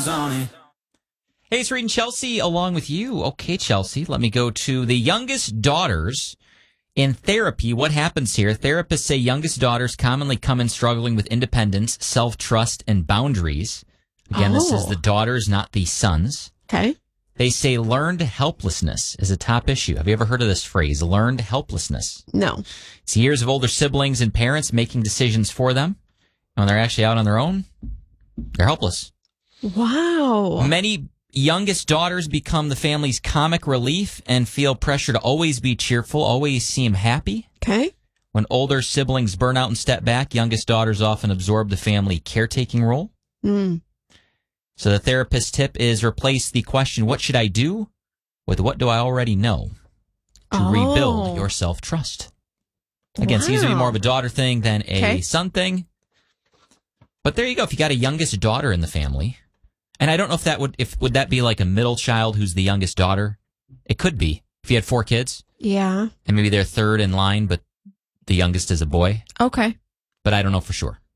miles on it. Hey, it's Reed and Chelsea along with you. Okay, Chelsea, let me go to the youngest daughters in therapy. What happens here? Therapists say youngest daughters commonly come in struggling with independence, self-trust, and boundaries. Again, This is the daughters, not the sons. Okay. They say learned helplessness is a top issue. Have you ever heard of this phrase, learned helplessness? No. It's years of older siblings and parents making decisions for them. And when they're actually out on their own, they're helpless. Wow. Many youngest daughters become the family's comic relief and feel pressure to always be cheerful, always seem happy. Okay. When older siblings burn out and step back, youngest daughters often absorb the family caretaking role. So the therapist tip is replace the question, what should I do, with what do I already know, to rebuild your self-trust. Again, it seems to be more of a daughter thing than a son thing. But there you go. If you got a youngest daughter in the family, and I don't know if that would that be like a middle child who's the youngest daughter? It could be. If you had 4 kids. Yeah. And maybe they're third in line, but the youngest is a boy. Okay. But I don't know for sure.